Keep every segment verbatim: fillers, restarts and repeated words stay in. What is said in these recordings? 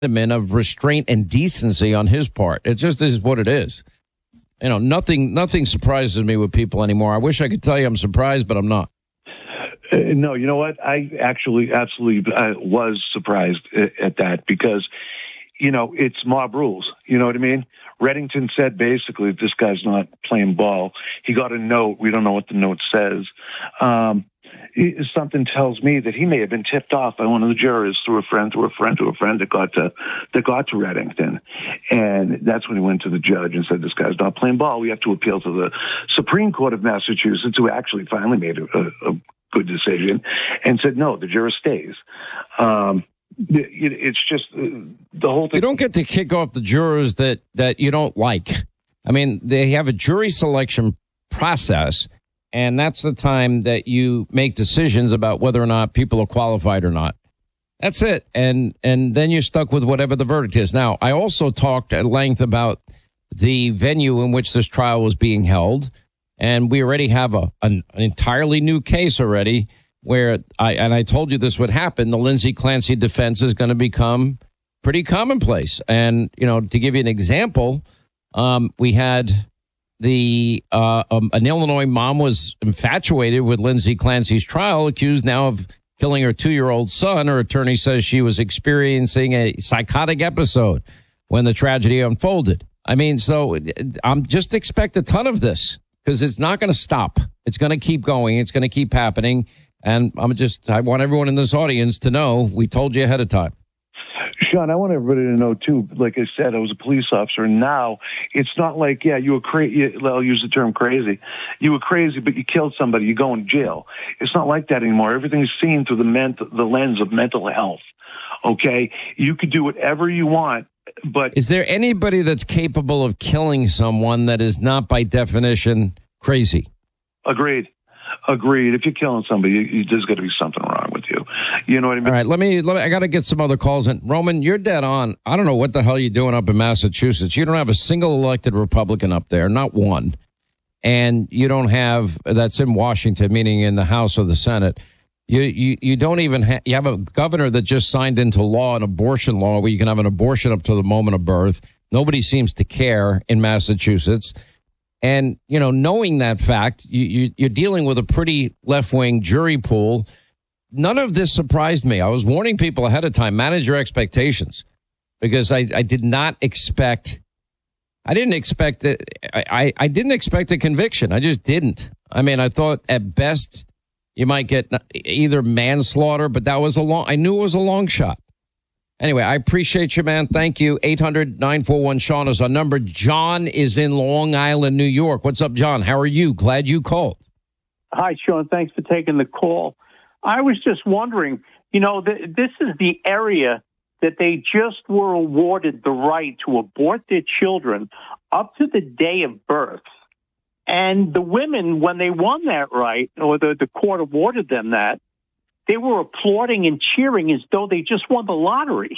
of restraint and decency on his part. It just is what it is. You know, nothing nothing surprises me with people anymore. I wish I could tell you I'm surprised, but I'm not. Uh, no, you know what? I actually absolutely uh, was surprised at, at that because, you know, it's mob rules. You know what I mean? Reddington said basically this guy's not playing ball. He got a note. We don't know what the note says. Um, he, something tells me that he may have been tipped off by one of the jurors through a friend, through a friend, through a friend that got to that got to Reddington, and that's when he went to the judge and said, "This guy's not playing ball. We have to appeal to the Supreme Court of Massachusetts, who actually finally made a, a, a good decision, and said no, the juror stays." Um, It's just uh, the whole thing. You don't get to kick off the jurors that, that you don't like. I mean, they have a jury selection process, and that's the time that you make decisions about whether or not people are qualified or not. That's it. And and then you're stuck with whatever the verdict is. Now, I also talked at length about the venue in which this trial was being held, and we already have a an, an entirely new case already. Where I and I told you this would happen, the Lindsay Clancy defense is going to become pretty commonplace. And, you know, to give you an example, um, we had the uh, um, an Illinois mom was infatuated with Lindsay Clancy's trial, accused now of killing her two-year-old son. Her attorney says she was experiencing a psychotic episode when the tragedy unfolded. I mean, so I'm just expect a ton of this because it's not going to stop. It's going to keep going. It's going to keep happening. And I'm just, I want everyone in this audience to know, we told you ahead of time. Sean, I want everybody to know, too, like I said, I was a police officer. And now it's not like, yeah, you were crazy. I'll use the term crazy. You were crazy, but you killed somebody. You go in jail. It's not like that anymore. Everything's seen through the, ment- the lens of mental health. Okay? You could do whatever you want, but... Is there anybody that's capable of killing someone that is not, by definition, crazy? Agreed. Agreed. If you're killing somebody, you, you, there's got to be something wrong with you. You know what I mean? All right, let me, let me I got to get some other calls in. Roman, you're dead on. I don't know what the hell you're doing up in Massachusetts. You don't have a single elected Republican up there, not one. And you don't have, that's in Washington, meaning in the House or the Senate. You you, you don't even have, you have a governor that just signed into law an abortion law where you can have an abortion up to the moment of birth. Nobody seems to care in Massachusetts. And, you know, knowing that fact, you, you, you're dealing with a pretty left-wing jury pool. None of this surprised me. I was warning people ahead of time, manage your expectations, because I, I did not expect, I didn't expect that, I, I didn't expect a conviction. I just didn't. I mean, I thought at best you might get either manslaughter, but that was a long, I knew it was a long shot. Anyway, I appreciate you, man. Thank you. eight hundred nine four one Sean is our number. John is in Long Island, New York. What's up, John? How are you? Glad you called. Hi, Sean. Thanks for taking the call. I was just wondering, you know, th- this is the area that they just were awarded the right to abort their children up to the day of birth. And the women, when they won that right, or the, the court awarded them that, they were applauding and cheering as though they just won the lottery.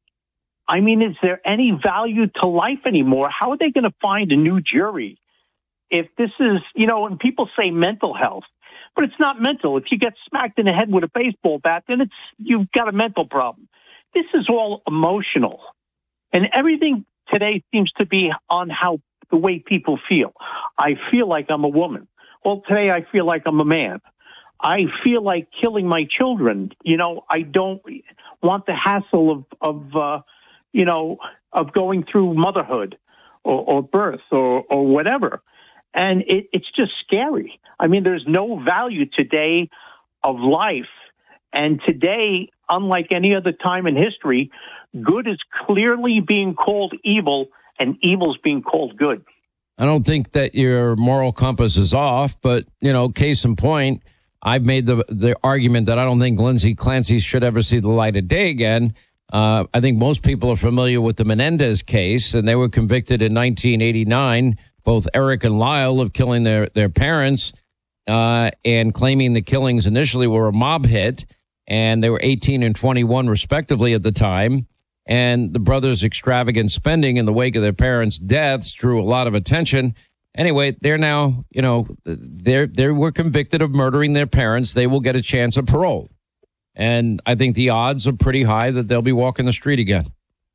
I mean, is there any value to life anymore? How are they going to find a new jury if this is, you know, and people say mental health, but it's not mental. If you get smacked in the head with a baseball bat, then it's, you've got a mental problem. This is all emotional. And everything today seems to be on how the way people feel. I feel like I'm a woman. Well, today I feel like I'm a man. I feel like killing my children. You know, I don't want the hassle of, of uh, you know, of going through motherhood or, or birth or, or whatever. And it, it's just scary. I mean, there's no value today of life. And today, unlike any other time in history, good is clearly being called evil and evil's being called good. I don't think that your moral compass is off, but, you know, case in point, I've made the the argument that I don't think Lindsay Clancy should ever see the light of day again. Uh, I think most people are familiar with the Menendez case, and they were convicted in nineteen eighty-nine, both Eric and Lyle, of killing their, their parents uh, and claiming the killings initially were a mob hit, and they were eighteen and twenty-one respectively at the time. And the brothers' extravagant spending in the wake of their parents' deaths drew a lot of attention. Anyway, they're now, you know, they're, they were convicted of murdering their parents. They will get a chance of parole. And I think the odds are pretty high that they'll be walking the street again.